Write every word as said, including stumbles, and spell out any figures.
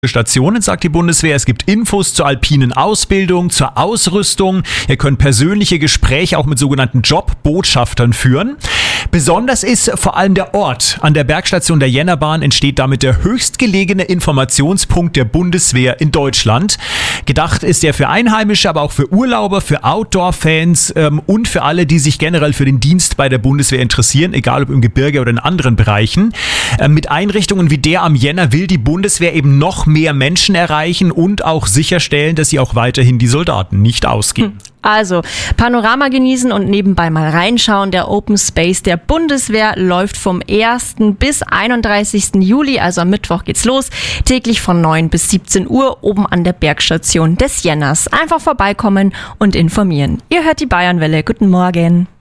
Stationen, sagt die Bundeswehr. Es gibt Infos zur alpinen Ausbildung, zur Ausrüstung. Ihr könnt persönliche Gespräche auch mit sogenannten Jobbotschaftern führen. Besonders ist vor allem der Ort. An der Bergstation der Jennerbahn entsteht damit der höchstgelegene Informationspunkt der Bundeswehr in Deutschland. Gedacht ist er für Einheimische, aber auch für Urlauber, für Outdoor-Fans ähm, und für alle, die sich generell für den Dienst bei der Bundeswehr interessieren, egal ob im Gebirge oder in anderen Bereichen. Ähm, mit Einrichtungen wie der am Jenner will die Bundeswehr eben noch mehr Menschen erreichen und auch sicherstellen, dass sie auch weiterhin die Soldaten nicht ausgehen. Also, Panorama genießen und nebenbei mal reinschauen. Der Open Space der Bundeswehr läuft vom ersten bis einunddreißigsten Juli, also am Mittwoch geht's los, täglich von neun bis siebzehn Uhr oben an der Bergstation des Jenners. Einfach vorbeikommen und informieren. Ihr hört die Bayernwelle. Guten Morgen.